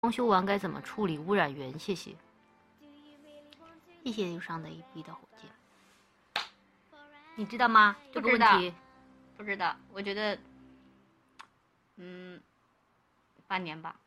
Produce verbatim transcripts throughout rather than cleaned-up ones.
装修完该怎么处理污染源？谢谢。谢谢又上的一批的火箭，你知道吗？这个问题不知道。我觉得，嗯，半年吧。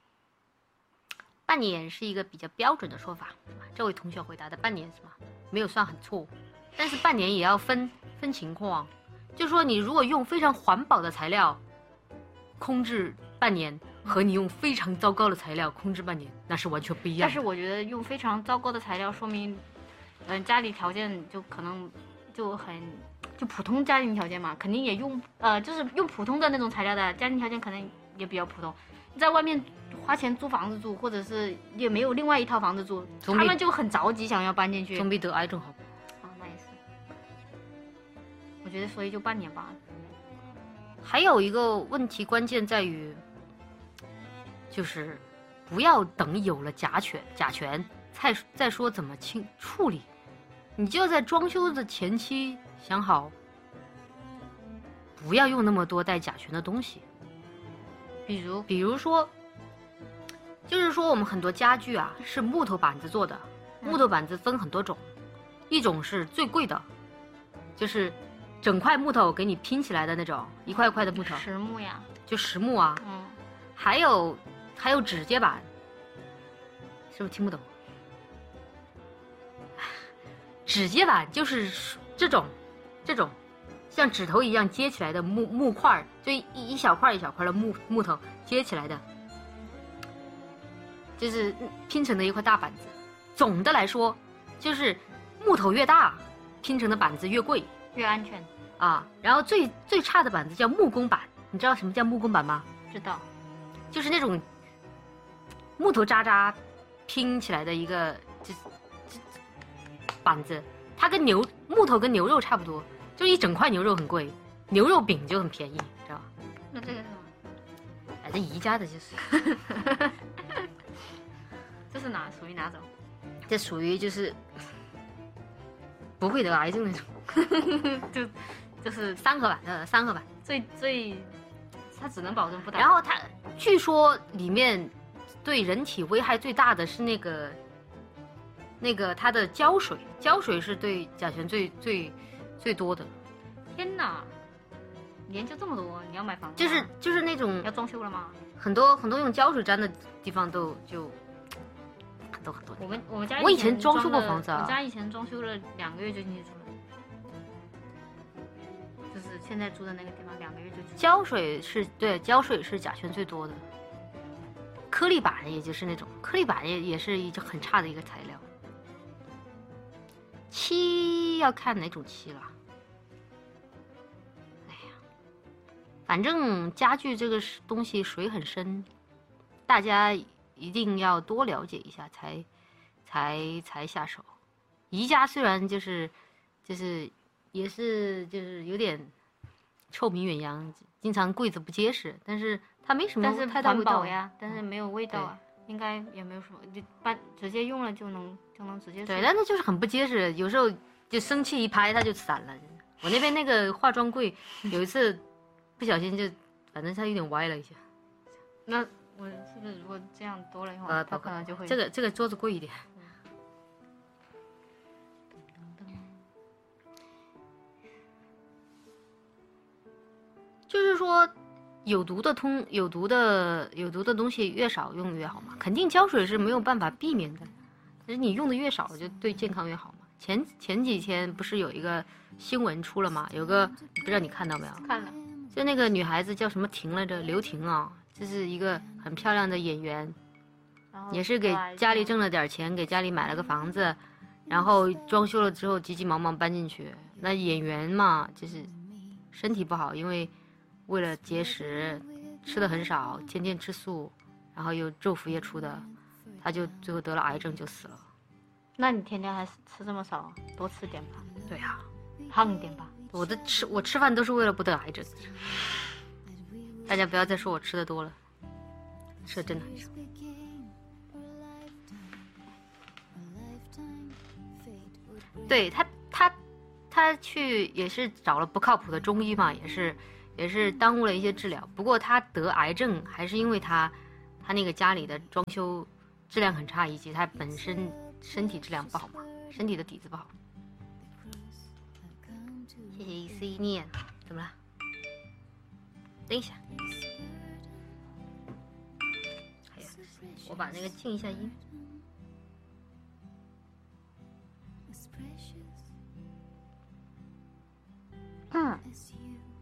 半年是一个比较标准的说法。这位同学回答的半年是吗？没有算很错，但是半年也要分分情况。就说你如果用非常环保的材料控制半年，和你用非常糟糕的材料控制半年，那是完全不一样的。 但是我觉得用非常糟糕的材料，说明，嗯、呃，家里条件就可能就很就普通家庭条件嘛，肯定也用呃就是用普通的那种材料的家庭条件可能也比较普通。你在外面花钱租房子住，或者是也没有另外一套房子住，他们就很着急想要搬进去， 总比得癌症好。 啊，那也是。我觉得所以就半年吧。 还有一个问题关键在于。就是不要等有了甲醛甲醛再再说怎么清处理，你就在装修的前期想好，不要用那么多带甲醛的东西。比如比如说，就是说我们很多家具啊是木头板子做的，木头板子分很多种，一种是最贵的，就是整块木头给你拼起来的那种，一块块的木头， 实木呀， 就实木啊， 嗯， 还有。还有指接板，是不是听不懂？指接板就是这种，这种像指头一样接起来的木木块，就一一小块一小块的木木头接起来的，就是拼成的一块大板子。总的来说，就是木头越大，拼成的板子越贵， 越安全啊。然后最最差的板子叫木工板，你知道什么叫木工板吗？ 知道， 就是那种。木头渣渣拼起来的一个这这板子，它跟牛木头跟牛肉差不多，就一整块牛肉很贵，牛肉饼就很便宜，知道吧？ 那这个是什么？ 哎，这宜家的就是， 这是哪属于哪种？ 这属于就是不会得癌症那种， 就就是三合板的三合板， 最最它只能保证不打。 然后它据说里面。对人体危害最大的是那个，那个它的胶水，胶水是对甲醛最最最多的。 天哪，研究这么多，你要买房子？ 就是就是那种要装修了吗？ 很多很多用胶水粘的地方都就很多很多。 我们我们家我以前装修过房子啊， 我家以前装修了两个月就进去住了，就是现在住的那个地方，两个月就进去。 胶水是对胶水是甲醛最多的。颗粒板也就是那种颗粒板也也是一种很差的一个材料。漆要看哪种漆了。哎呀，反正家具这个东西水很深，大家一定要多了解一下才才才下手。宜家虽然就是就是也是就是有点臭名远扬，经常柜子不结实，但是。它没什么太大味道呀，但是没有味道啊，应该也没有什么，就搬直接用了就能就能直接。 对，但是就是很不结实，有时候就生气一拍它就散了。我那边那个化妆柜有一次不小心就，反正它有点歪了一下。 那我是不是如果这样多了以后， 呃， 它可能就会这个这个桌子贵一点。就是说。有毒的通有毒的有毒的东西越少用越好嘛，肯定胶水是没有办法避免的，但是你用的越少就对健康越好嘛。前前几天不是有一个新闻出了吗？有个不知道你看到没有？ 看了， 就那个女孩子叫什么婷来着？刘婷啊，这是一个很漂亮的演员，也是给家里挣了点钱，给家里买了个房子，然后装修了之后急急忙忙搬进去。那演员嘛，就是身体不好，因为。为了节食，吃的很少，天天吃素，然后又昼伏夜出的，他就最后得了癌症就死了。 那你天天还吃这么少，多吃点吧。 对啊， 胖一点吧。 我的吃我吃饭都是为了不得癌症。大家不要再说我吃的多了，吃的真的很少。对他他他去也是找了不靠谱的中医嘛，也是。也是耽误了一些治疗，不过他得癌症还是因为他他那个家里的装修质量很差，以及他本身身体质量不好嘛，身体的底子不好。谢谢 E C 念，怎么了？等一下，哎呀，我把那个静一下音。嗯。